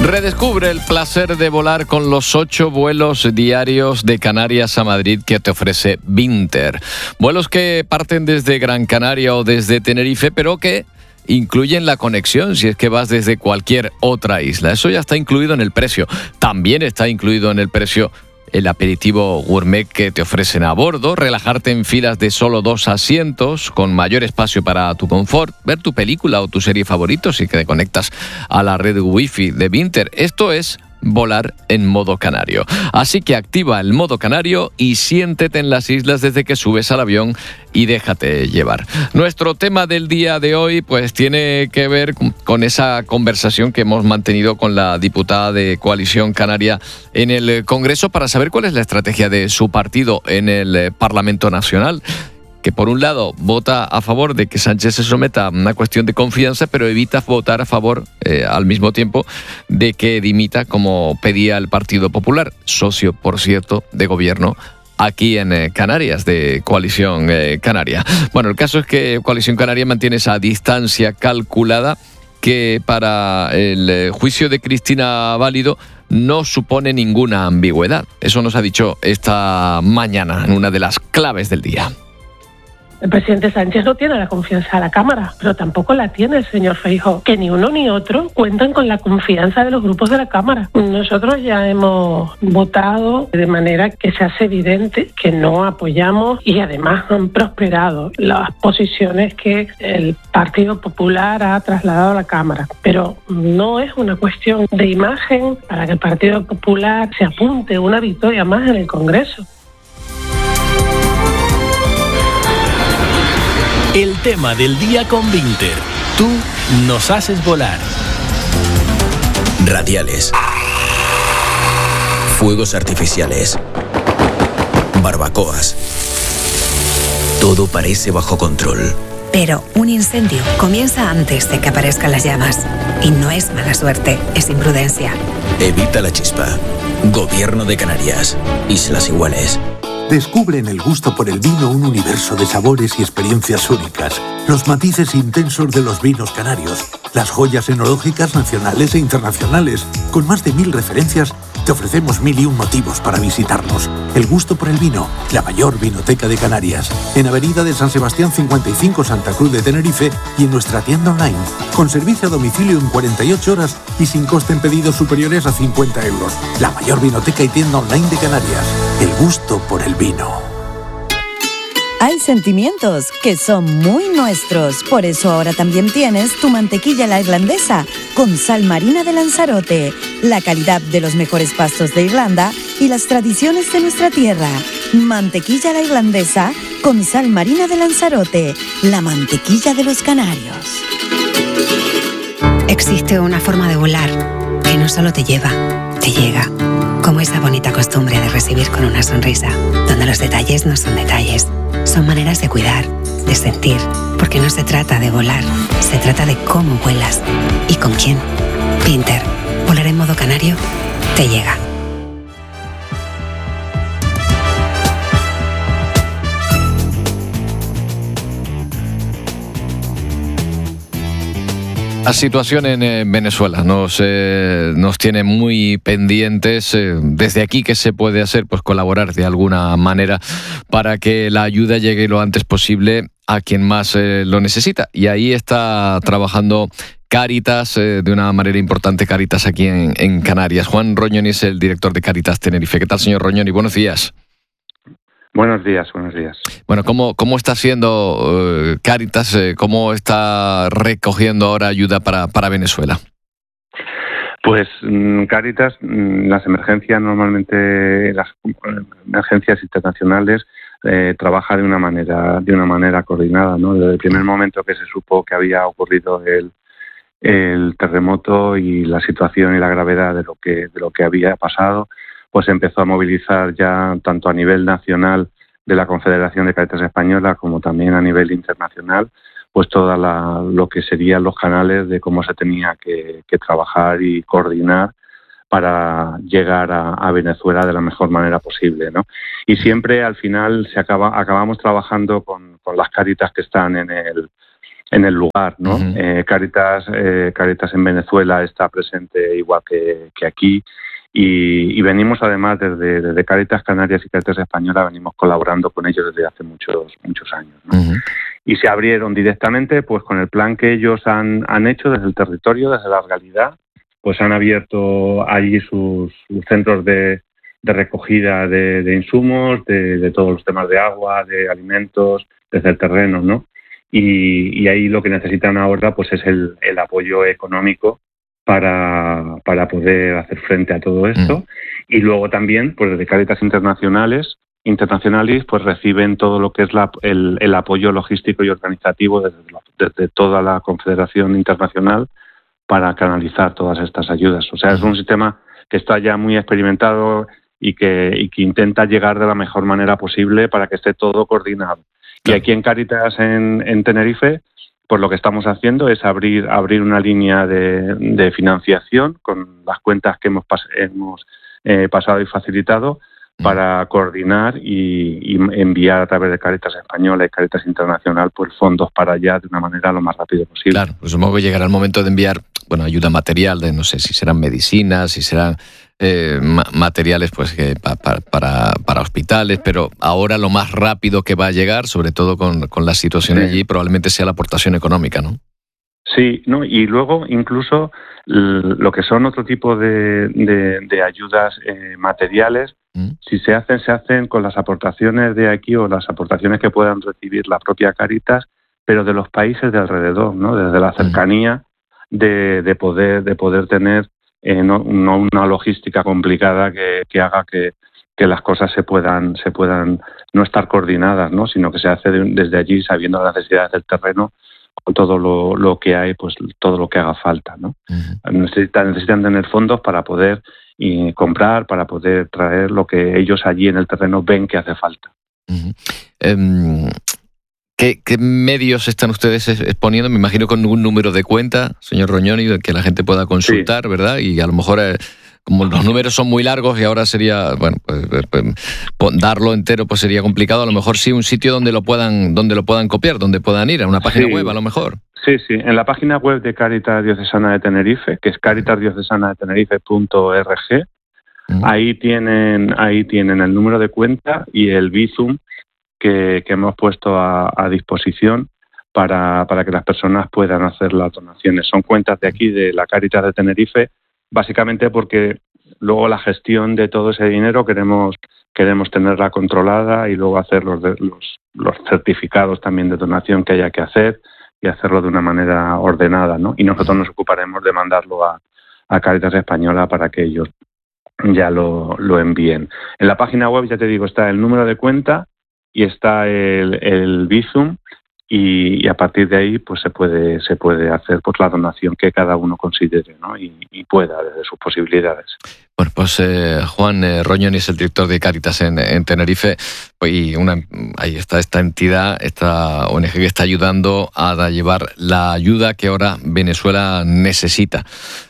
Redescubre el placer de volar con los 8 vuelos diarios de Canarias a Madrid que te ofrece Binter. Vuelos que parten desde Gran Canaria o desde Tenerife, pero que incluyen la conexión si es que vas desde cualquier otra isla. Eso ya está incluido en el precio. También está incluido en el precio el aperitivo gourmet que te ofrecen a bordo, relajarte en filas de solo 2 asientos, con mayor espacio para tu confort, ver tu película o tu serie favorita si te conectas a la red wifi de Binter. Esto es volar en modo canario. Así que activa el modo canario y siéntete en las islas desde que subes al avión y déjate llevar. Nuestro tema del día de hoy pues tiene que ver con esa conversación que hemos mantenido con la diputada de Coalición Canaria en el Congreso para saber cuál es la estrategia de su partido en el Parlamento Nacional, que por un lado vota a favor de que Sánchez se someta a una cuestión de confianza, pero evita votar a favor al mismo tiempo de que dimita, como pedía el Partido Popular, socio, por cierto, de gobierno aquí en Canarias, de Coalición Canaria. Bueno, el caso es que Coalición Canaria mantiene esa distancia calculada que para el juicio de Cristina Válido no supone ninguna ambigüedad. Eso nos ha dicho esta mañana en una de las claves del día. El presidente Sánchez no tiene la confianza de la Cámara, pero tampoco la tiene el señor Feijóo, que ni uno ni otro cuentan con la confianza de los grupos de la Cámara. Nosotros ya hemos votado de manera que se hace evidente que no apoyamos y además han prosperado las posiciones que el Partido Popular ha trasladado a la Cámara. Pero no es una cuestión de imagen para que el Partido Popular se apunte una victoria más en el Congreso. El tema del día con Binter. Tú nos haces volar. Radiales. Fuegos artificiales. Barbacoas. Todo parece bajo control. Pero un incendio comienza antes de que aparezcan las llamas. Y no es mala suerte, es imprudencia. Evita la chispa. Gobierno de Canarias. Islas Iguales. Descubre en el gusto por el vino un universo de sabores y experiencias únicas. Los matices intensos de los vinos canarios. Las joyas enológicas nacionales e internacionales. Con más de 1000 referencias, te ofrecemos 1001 motivos para visitarnos. El gusto por el vino, la mayor vinoteca de Canarias. En Avenida de San Sebastián 55, Santa Cruz de Tenerife, y en nuestra tienda online. Con servicio a domicilio en 48 horas y sin coste en pedidos superiores a 50 euros. La mayor vinoteca y tienda online de Canarias. El gusto por el vino. Hay sentimientos que son muy nuestros, por eso ahora también tienes tu mantequilla a la irlandesa con sal marina de Lanzarote, la calidad de los mejores pastos de Irlanda y las tradiciones de nuestra tierra. Mantequilla a la irlandesa con sal marina de Lanzarote, la mantequilla de los canarios. Existe una forma de volar que no solo te lleva, te llega. Como esa bonita costumbre de recibir con una sonrisa, donde los detalles no son detalles, son maneras de cuidar, de sentir, porque no se trata de volar, se trata de cómo vuelas y con quién. Binter, volar en modo canario, te llega. La situación en Venezuela nos tiene muy pendientes. Desde aquí, ¿qué se puede hacer? Pues colaborar de alguna manera para que la ayuda llegue lo antes posible a quien más lo necesita. Y ahí está trabajando Cáritas de una manera importante, Cáritas aquí en Canarias. Juan Roñoni es el director de Cáritas Tenerife. ¿Qué tal, señor Roñoni? Buenos días. Buenos días, buenos días. Bueno, ¿cómo está haciendo Cáritas? ¿Cómo está recogiendo ahora ayuda para Venezuela? Pues Cáritas, las emergencias normalmente, las emergencias internacionales trabaja de una manera coordinada, ¿no? Desde el primer momento que se supo que había ocurrido el terremoto y la situación y la gravedad de lo que había pasado, pues empezó a movilizar ya tanto a nivel nacional de la Confederación de Cáritas Española como también a nivel internacional, pues toda lo que serían los canales de cómo se tenía que trabajar y coordinar para llegar a Venezuela de la mejor manera posible, ¿no? Y siempre al final acabamos trabajando con las Cáritas que están en el lugar, ¿no? Uh-huh. Cáritas en Venezuela está presente igual que aquí, y venimos además desde Cáritas Canarias y Cáritas Española venimos colaborando con ellos desde hace muchos años, ¿no? Uh-huh. Y se abrieron directamente pues con el plan que ellos han hecho desde el territorio, desde la realidad, pues han abierto allí sus centros de recogida de insumos, de todos los temas de agua, de alimentos, desde el terreno, ¿no? Y ahí lo que necesitan ahora pues es el apoyo económico para poder hacer frente a todo esto. Y luego también, pues desde Cáritas Internacionalis, pues reciben todo lo que es el apoyo logístico y organizativo desde toda la Confederación Internacional para canalizar todas estas ayudas. O sea, es un sistema que está ya muy experimentado y que intenta llegar de la mejor manera posible para que esté todo coordinado. Y aquí en Cáritas en Tenerife, pues lo que estamos haciendo es abrir una línea de financiación con las cuentas que hemos pasado y facilitado para coordinar y enviar a través de Cáritas Española y Cáritas Internacional pues fondos para allá de una manera lo más rápido posible. Claro, pues supongo que llegará el momento de enviar ayuda material, no sé si serán medicinas, si serán materiales pues que para hospitales, pero ahora lo más rápido que va a llegar, sobre todo con la situación allí, probablemente sea la aportación económica, ¿no? Sí, ¿no? Y luego incluso lo que son otro tipo de ayudas materiales, si se hacen con las aportaciones de aquí o las aportaciones que puedan recibir la propia Cáritas, pero de los países de alrededor, ¿no? Desde la cercanía de poder tener no una logística complicada que haga que las cosas se puedan no estar coordinadas, ¿no? Sino que se hace desde allí sabiendo las necesidades del terreno con todo lo que hay, pues todo lo que haga falta, ¿no? Uh-huh. Necesitan tener fondos para poder comprar, para poder traer lo que ellos allí en el terreno ven que hace falta. Uh-huh. ¿Qué medios están ustedes exponiendo? Me imagino con un número de cuenta, señor Rognoni, que la gente pueda consultar, sí, ¿verdad? Y a lo mejor, como los números son muy largos y ahora sería, darlo entero pues sería complicado, a lo mejor sí un sitio donde lo puedan copiar, donde puedan ir, a una página web a lo mejor. Sí, en la página web de Cáritas Diocesana de Tenerife, que es caritasdiocesanadeternerife.org, ahí tienen el número de cuenta y el Bizum que hemos puesto a disposición para que las personas puedan hacer las donaciones. Son cuentas de aquí, de la Cáritas de Tenerife, básicamente porque luego la gestión de todo ese dinero queremos tenerla controlada y luego hacer los certificados también de donación que haya que hacer y hacerlo de una manera ordenada, ¿no? Y nosotros nos ocuparemos de mandarlo a Cáritas Española para que ellos ya lo envíen. En la página web, ya te digo, está el número de cuenta y está el Bizum y a partir de ahí pues se puede hacer pues la donación que cada uno considere, ¿no? y pueda desde sus posibilidades. Bueno, pues Juan Rognoni es el director de Cáritas en Tenerife, y ahí está esta entidad, esta ONG que está ayudando a llevar la ayuda que ahora Venezuela necesita.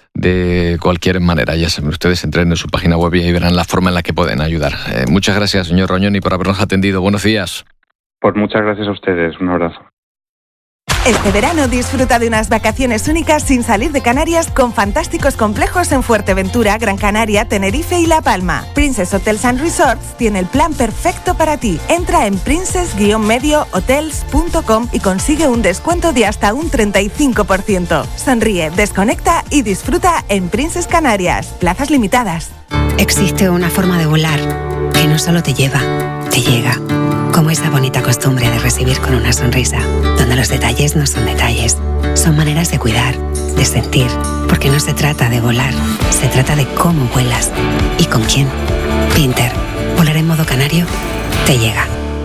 De cualquier manera, ya saben, ustedes entren en su página web y verán la forma en la que pueden ayudar. Muchas gracias, señor Rognoni, por habernos atendido. Buenos días. Pues muchas gracias a ustedes. Un abrazo. Este verano disfruta de unas vacaciones únicas sin salir de Canarias con fantásticos complejos en Fuerteventura, Gran Canaria, Tenerife y La Palma. Princess Hotels and Resorts tiene el plan perfecto para ti. Entra en princess-mediohotels.com y consigue un descuento de hasta un 35%. Sonríe, desconecta y disfruta en Princess Canarias. Plazas limitadas. Existe una forma de volar que no solo te lleva, te llega. Como esa bonita costumbre de recibir con una sonrisa, donde los detalles no son detalles, son maneras de cuidar, de sentir, porque no se trata de volar, se trata de cómo vuelas y con quién. Pinter, volar en modo canario, te llega.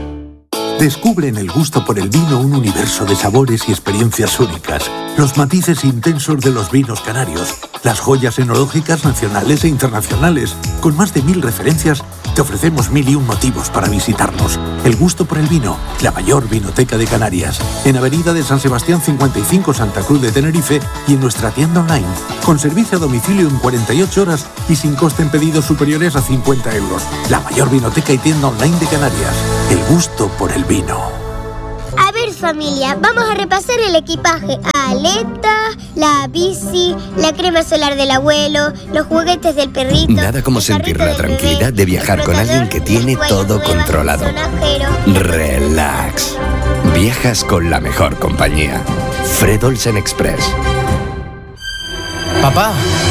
Descubre en el gusto por el vino un universo de sabores y experiencias únicas. Los matices intensos de los vinos canarios, las joyas enológicas nacionales e internacionales. Con más de 1000 referencias, te ofrecemos 1001 motivos para visitarnos. El gusto por el vino, la mayor vinoteca de Canarias. En Avenida de San Sebastián 55, Santa Cruz de Tenerife, y en nuestra tienda online, con servicio a domicilio en 48 horas y sin coste en pedidos superiores a 50 euros. La mayor vinoteca y tienda online de Canarias. El gusto por el vino. A ver, familia, vamos a repasar el equipaje. Aletas, la bici, la crema solar del abuelo, los juguetes del perrito. Nada como sentir la tranquilidad de viajar con alguien que tiene todo controlado. Relax. Viajas con la mejor compañía. Fred Olsen Express. Papá.